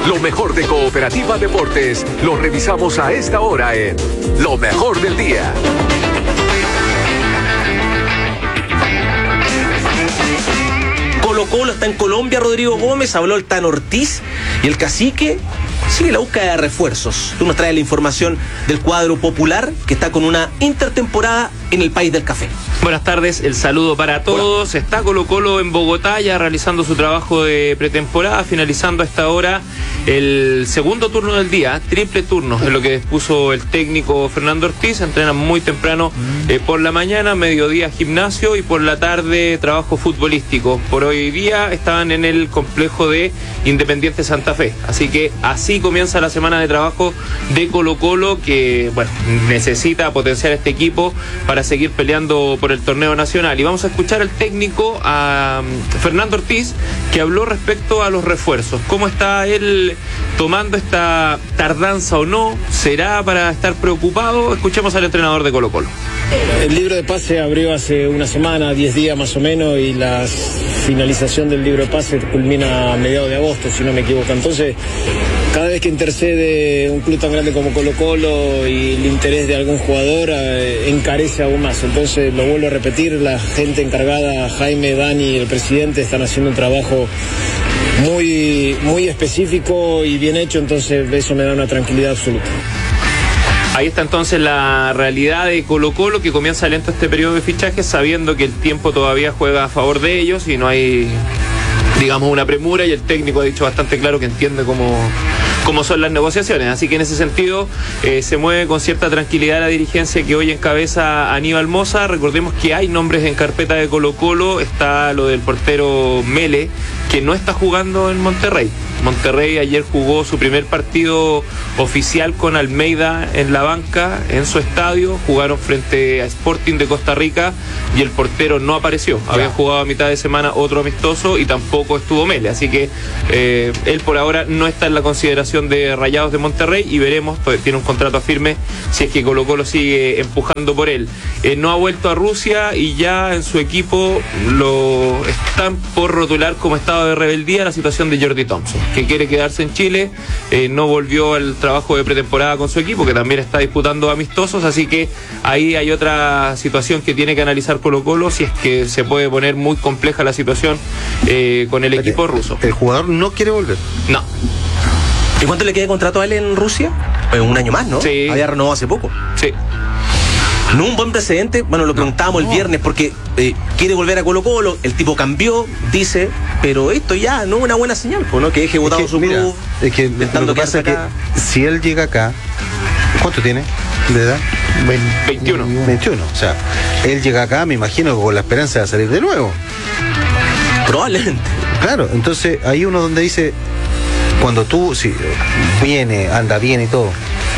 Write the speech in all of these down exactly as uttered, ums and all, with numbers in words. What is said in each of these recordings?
Lo mejor de Cooperativa Deportes lo revisamos a esta hora en Lo Mejor del Día. Colo Colo está en Colombia, Rodrigo Gómez, habló el Tan Ortiz y el Cacique sigue la búsqueda de refuerzos. Tú nos traes la información del cuadro popular que está con una intertemporada en el país del café. Buenas tardes, el saludo para todos. Hola. Está Colo Colo en Bogotá ya realizando su trabajo de pretemporada, finalizando a esta hora el segundo turno del día, triple turno, es lo que dispuso el técnico Fernando Ortiz. Entrenan muy temprano eh, por la mañana, mediodía gimnasio y por la tarde trabajo futbolístico. Por hoy día estaban en el complejo de Independiente Santa Fe, así que así comienza la semana de trabajo de Colo Colo, que bueno, necesita potenciar este equipo para seguir peleando por el torneo nacional. Y vamos a escuchar al técnico, a Fernando Ortiz, que habló respecto a los refuerzos. ¿Cómo está él tomando esta tardanza o no? ¿Será para estar preocupado? Escuchemos al entrenador de Colo Colo. El libro de pase abrió hace una semana, diez días más o menos, y la finalización del libro de pase culmina a mediados de agosto, si no me equivoco. Entonces, cada vez que intercede un club tan grande como Colo Colo y el interés de algún jugador, eh, encarece aún más. Entonces, lo vuelvo a repetir, la gente encargada, Jaime, Dani y el presidente, están haciendo un trabajo muy, muy específico y bien hecho, entonces eso me da una tranquilidad absoluta. Ahí está entonces la realidad de Colo Colo, que comienza lento este periodo de fichajes, sabiendo que el tiempo todavía juega a favor de ellos y no hay, digamos, una premura, y el técnico ha dicho bastante claro que entiende cómo, cómo son las negociaciones. Así que en ese sentido eh, se mueve con cierta tranquilidad la dirigencia que hoy encabeza Aníbal Mosa. Recordemos que hay nombres en carpeta de Colo Colo, está lo del portero Mele, que no está jugando en Monterrey. Monterrey ayer jugó su primer partido oficial con Almeida en la banca, en su estadio. Jugaron frente a Sporting de Costa Rica y el portero no apareció. Ya. Habían jugado a mitad de semana otro amistoso y tampoco estuvo Mele. Así que eh, él por ahora no está en la consideración de Rayados de Monterrey y veremos, tiene un contrato firme si es que Colo Colo sigue empujando por él. Eh, no ha vuelto a Rusia y ya en su equipo lo están por rotular como estado de rebeldía la situación de Jordi Thompson, que quiere quedarse en Chile. Eh, no volvió al trabajo de pretemporada con su equipo, que también está disputando amistosos, así que ahí hay otra situación que tiene que analizar Colo Colo, si es que se puede poner muy compleja la situación eh, con el Espérate, equipo ruso. ¿El jugador no quiere volver? No. ¿Y cuánto le queda de contrato a él en Rusia? Eh, un año más, ¿no? Sí. Había renovado hace poco. Sí. No un buen precedente, bueno, lo preguntábamos no, el viernes porque eh, quiere volver a Colo Colo, el tipo cambió, dice, pero esto ya no es una buena señal, ¿no? Que deje votado es que, su mira, club. Es que lo que pasa es que si él llega acá, ¿cuánto tiene de edad? veintiuno. veintiuno, o sea, él llega acá, me imagino, con la esperanza de salir de nuevo. Probablemente. Claro, entonces hay uno donde dice, cuando tú, si viene, anda bien y todo,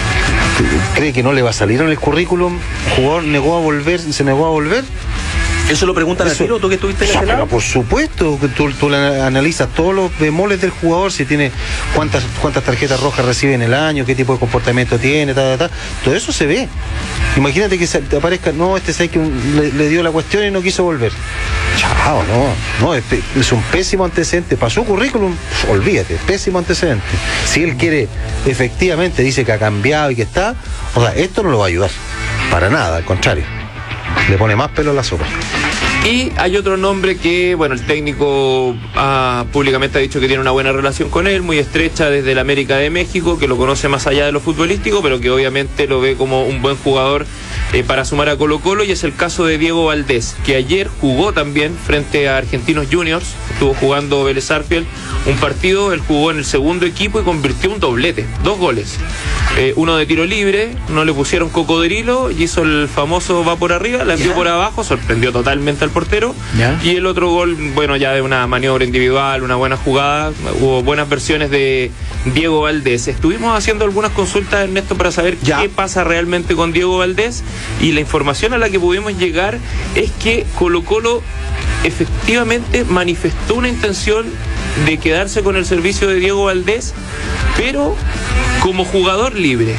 ¿cree que no le va a salir en el currículum? ¿El jugador negó a volver, se negó a volver? ¿Eso lo preguntan a tiro, tú que estuviste en ese lado? Por supuesto, que tú, tú analizas todos los bemoles del jugador, si tiene cuántas cuántas tarjetas rojas recibe en el año, qué tipo de comportamiento tiene, ta, ta, ta. Todo eso se ve. Imagínate que se te aparezca, no, este sabe que le, le dio la cuestión y no quiso volver. Chao, no, no, es, es un pésimo antecedente. Para su currículum, olvídate, pésimo antecedente. Si él quiere, efectivamente, dice que ha cambiado y que está, o sea, esto no lo va a ayudar. Para nada, al contrario. Le pone más pelo a la sopa. Y hay otro nombre que, bueno, el técnico ha, públicamente ha dicho que tiene una buena relación con él, muy estrecha desde la América de México, que lo conoce más allá de lo futbolístico, pero que obviamente lo ve como un buen jugador eh, para sumar a Colo Colo, y es el caso de Diego Valdés, que ayer jugó también frente a Argentinos Juniors, estuvo jugando Vélez Sarsfield un partido, él jugó en el segundo equipo y convirtió un doblete, dos goles. Eh, uno de tiro libre, no le pusieron cocodrilo y hizo el famoso va por arriba, la envió por abajo, sorprendió totalmente al portero. ¿Ya? Y el otro gol, bueno, ya de una maniobra individual, una buena jugada, hubo buenas versiones de Diego Valdés. Estuvimos haciendo algunas consultas, Ernesto, para saber ¿Ya? qué pasa realmente con Diego Valdés, y la información a la que pudimos llegar es que Colo Colo efectivamente manifestó una intención de quedarse con el servicio de Diego Valdés, pero como jugador libre.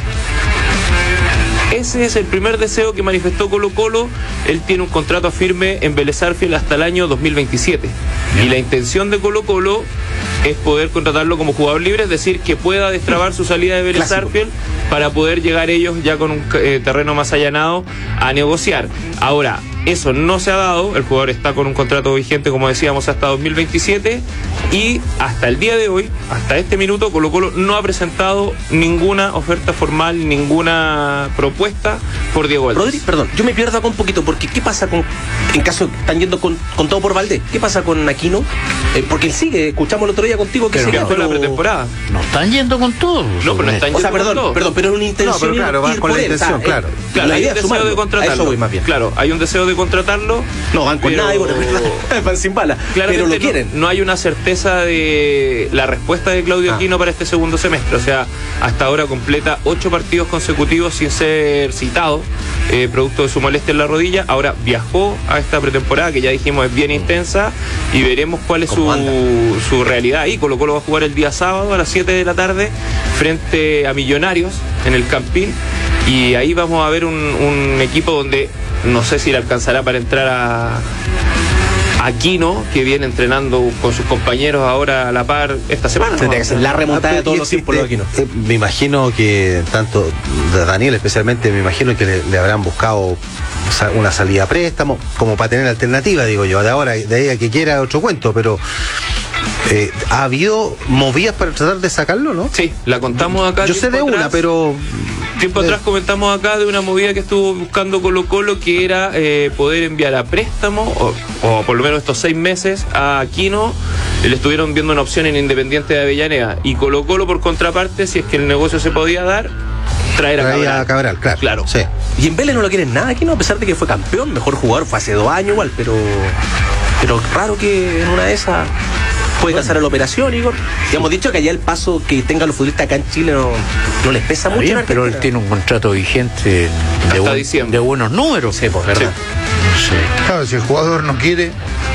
Ese es el primer deseo que manifestó Colo Colo. Él tiene un contrato firme en Vélez Sarsfield hasta el año dos mil veintisiete. Bien. Y la intención de Colo Colo es poder contratarlo como jugador libre, es decir, que pueda destrabar su salida de Vélez Sarsfield para poder llegar ellos ya con un eh, terreno más allanado a negociar. Ahora, eso no se ha dado, el jugador está con un contrato vigente, como decíamos, hasta dos mil veintisiete, y hasta el día de hoy, hasta este minuto, Colo Colo no ha presentado ninguna oferta formal, ninguna propuesta por Diego Valdés. Rodri, perdón, yo me pierdo acá un poquito, porque ¿qué pasa con, en caso están yendo con, con todo por Valdés? ¿Qué pasa con Aquino? Eh, porque él sigue, escuchamos el otro día contigo que Pero sigue, viajó pero... la pretemporada. No están yendo con todo. No, pero no están O sea, yendo con perdón, todo. perdón, pero es una intención. No, pero claro, va ir con por la él, intención, o sea, claro. eh, Claro, la hay idea un es deseo sumarlo. de contratarlo. A eso voy más bien. Claro, hay un deseo de contratarlo. No van con pero- nada, igual, ¿verdad? Van sin bala. Claramente Pero lo no- quieren. No, hay una certeza de la respuesta de Claudio Ah. Aquino para este segundo semestre. O sea, hasta ahora completa ocho partidos consecutivos sin ser citado, eh, producto de su molestia en la rodilla. Ahora viajó a esta pretemporada, que ya dijimos es bien intensa, y veremos cuál es su, ¿Cómo anda? su realidad ahí. Colo Colo va a jugar el día sábado a las siete de la tarde frente a Millonarios en el Campín, y ahí vamos a ver un, un equipo donde no sé si le alcanzará para entrar a Aquino, que viene entrenando con sus compañeros ahora a la par esta semana. Tendría que ser la remontada de todos los tiempos, lo de Aquino. Eh, me imagino que tanto de Daniel especialmente, me imagino que le, le habrán buscado sa- una salida a préstamo como para tener alternativa, digo yo. De ahora, de ahí a que quiera otro cuento, pero eh, ha habido movidas para tratar de sacarlo, ¿no? Sí, la contamos acá. Yo sé de tiempo una, atrás. pero Tiempo eh, atrás comentamos acá de una movida que estuvo buscando Colo Colo, que era eh, poder enviar a préstamo, o, o por lo menos estos seis meses, a Aquino. Le estuvieron viendo una opción en Independiente de Avellaneda. Y Colo Colo, por contraparte, si es que el negocio se podía dar, traer a traía Cabral. a Cabral, claro. Claro. Sí. Y en Vélez no lo quieren nada, Aquino, a pesar de que fue campeón, mejor jugador, fue hace dos años igual, pero pero raro que en una de esas puede casar a la operación, Igor. Y hemos dicho que allá el paso que tengan los futbolistas acá en Chile no, no les pesa Está mucho. bien, en pero él Argentina. tiene un contrato vigente Hasta de, buen- diciembre. de buenos números. Sí, pues, verdad. Sí. Claro, si el jugador no quiere,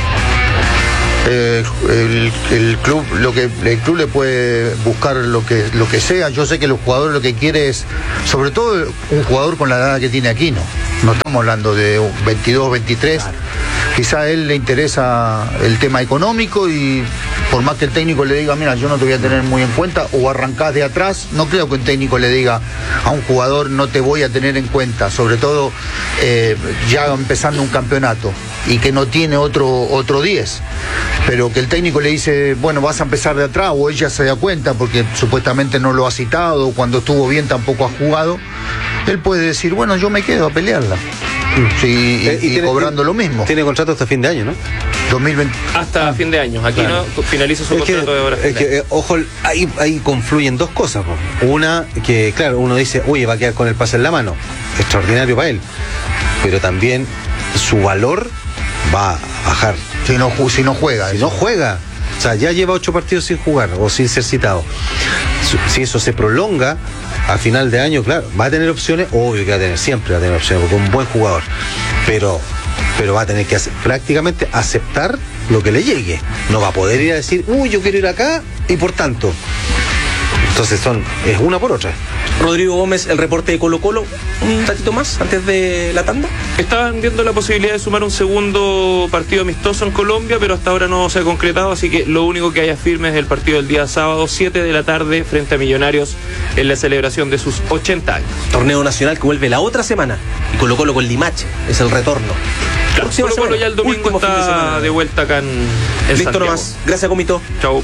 eh, el, el club lo que el club le puede buscar lo que lo que sea. Yo sé que el jugador lo que quiere es, sobre todo un jugador con la edad que tiene Aquino. No estamos hablando de veintidós, veintitrés. Quizá a él le interesa el tema económico, y por más que el técnico le diga, mira, yo no te voy a tener muy en cuenta, o arrancás de atrás, no creo que un técnico le diga a un jugador, no te voy a tener en cuenta, sobre todo eh, ya empezando un campeonato y que no tiene otro otro diez, pero que el técnico le dice, bueno, vas a empezar de atrás, o ella se da cuenta porque supuestamente no lo ha citado, cuando estuvo bien tampoco ha jugado, él puede decir, bueno, yo me quedo a pelearla. Sí, y, Eh, y tiene- cobrando tiene- lo mismo. Tiene contrato hasta fin de año, ¿no? dos mil veinte. Hasta fin de año. Aquí Claro. no finaliza su Es que, contrato de ahora. es que, eh, ojo, ahí, ahí confluyen dos cosas. Po. Una, que claro, uno dice, oye, va a quedar con el pase en la mano. Extraordinario para él. Pero también su valor va a bajar. Si no, ju- si no juega. Si eso. no juega, o sea, ya lleva ocho partidos sin jugar o sin ser citado. Su- Si eso se prolonga, a final de año, claro, va a tener opciones, obvio que va a tener, siempre va a tener opciones, porque es un buen jugador. Pero, pero va a tener que hacer- prácticamente aceptar lo que le llegue. No va a poder ir a decir, uy, yo quiero ir acá y por tanto. Entonces son, es una por otra. Rodrigo Gómez, el reporte de Colo Colo, un ratito más antes de la tanda. Estaban viendo la posibilidad de sumar un segundo partido amistoso en Colombia, pero hasta ahora no se ha concretado, así que lo único que haya firme es el partido del día sábado, siete de la tarde, frente a Millonarios, en la celebración de sus ochenta años. Torneo nacional que vuelve la otra semana. Y Colo Colo con Limache, es el retorno. Claro, Próxima Colo Colo semana, ya el domingo último fin de está semana. de vuelta acá en, en Listo Santiago. nomás. Gracias, Comito. Chau.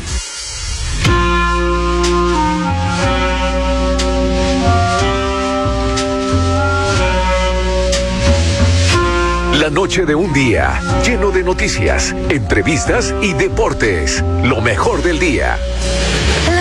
La noche de un día lleno de noticias, entrevistas y deportes. Lo mejor del día.